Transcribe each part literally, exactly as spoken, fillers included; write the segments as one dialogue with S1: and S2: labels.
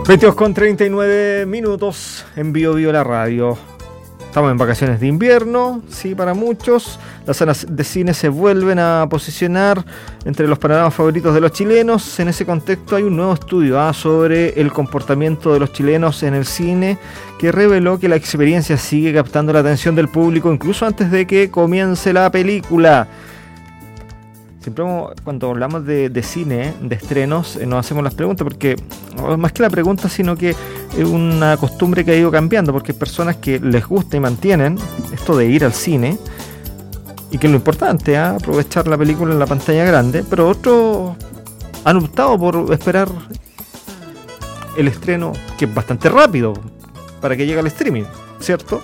S1: veintidós con treinta y nueve minutos en Bio Bio la radio. Estamos en vacaciones de invierno, sí, para muchos. Las salas de cine se vuelven a posicionar entre los panoramas favoritos de los chilenos. En ese contexto hay un nuevo estudio ¿ah? sobre el comportamiento de los chilenos en el cine que reveló que la experiencia sigue captando la atención del público incluso antes de que comience la película. Siempre cuando hablamos de, de cine, de estrenos, eh, nos hacemos las preguntas porque, más que la pregunta, sino que es una costumbre que ha ido cambiando, porque hay personas que les gusta y mantienen esto de ir al cine, y que es lo importante, ¿eh? aprovechar la película en la pantalla grande, pero otros han optado por esperar el estreno, que es bastante rápido, para que llegue al streaming, ¿cierto?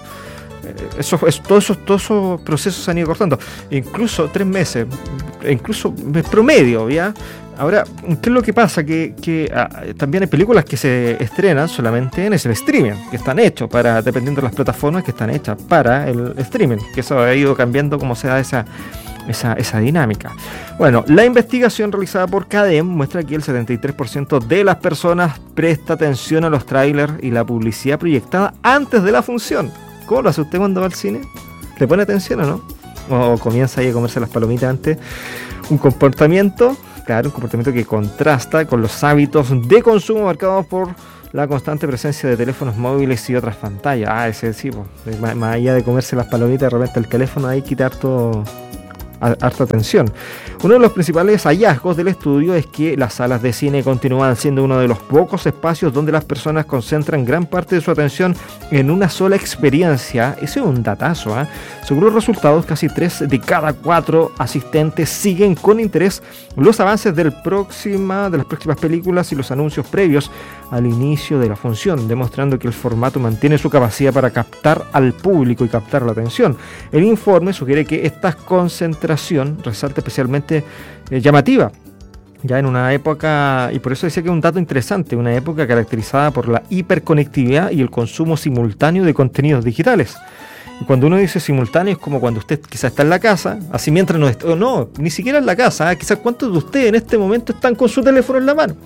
S1: Eso, eso, todos, esos, todos esos procesos se han ido cortando, incluso tres meses, incluso promedio, ¿ya? Ahora, ¿qué es lo que pasa? Que, que ah, también hay películas que se estrenan solamente en ese streaming, que están hechos para, dependiendo de las plataformas, que están hechas para el streaming, que eso ha ido cambiando como se da esa, esa, esa dinámica. Bueno, la investigación realizada por Cadem muestra que el setenta y tres por ciento de las personas presta atención a los trailers y la publicidad proyectada antes de la función. ¿Cómo lo hace usted cuando va al cine? ¿Le pone atención o no? O comienza ahí a comerse las palomitas antes. Un comportamiento, claro, un comportamiento que contrasta con los hábitos de consumo marcados por la constante presencia de teléfonos móviles y otras pantallas. Ah, ese sí, pues, más, más allá de comerse las palomitas, de repente el teléfono ahí quitar todo... harta atención. Uno de los principales hallazgos del estudio es que las salas de cine continúan siendo uno de los pocos espacios donde las personas concentran gran parte de su atención en una sola experiencia. Ese es un datazo, ¿eh? Según los resultados, casi tres de cada cuatro asistentes siguen con interés los avances del próxima, de las próximas películas y los anuncios previos al inicio de la función, demostrando que el formato mantiene su capacidad para captar al público y captar la atención. El informe sugiere que esta concentración resalta especialmente eh, llamativa, ya en una época, y por eso decía que es un dato interesante, una época caracterizada por la hiperconectividad y el consumo simultáneo de contenidos digitales. Y cuando uno dice simultáneo es como cuando usted quizás está en la casa, así mientras no está, o no, ni siquiera en la casa, ¿eh? Quizás cuántos de ustedes en este momento están con su teléfono en la mano.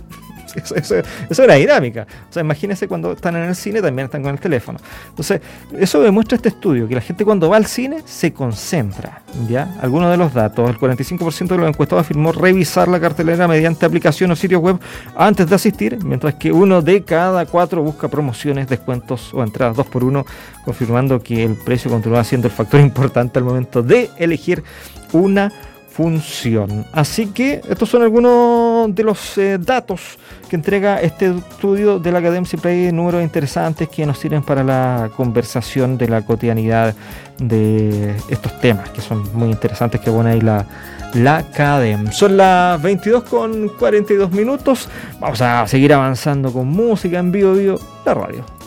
S1: Eso, eso, eso es una dinámica. O sea, imagínense cuando están en el cine también están con el teléfono. Entonces, eso demuestra este estudio, que la gente cuando va al cine se concentra, ¿ya? Algunos de los datos: el cuarenta y cinco por ciento de los encuestados afirmó revisar la cartelera mediante aplicación o sitio web antes de asistir, mientras que uno de cada cuatro busca promociones, descuentos o entradas dos por uno, confirmando que el precio continúa siendo el factor importante al momento de elegir una función. Así que estos son algunos de los eh, datos que entrega este estudio de la Academia. Siempre hay números interesantes que nos sirven para la conversación de la cotidianidad de estos temas, que son muy interesantes, que pone ahí la, la Academia. Son las veintidós con cuarenta y dos minutos. Vamos a seguir avanzando con música en Bio Bio, la radio.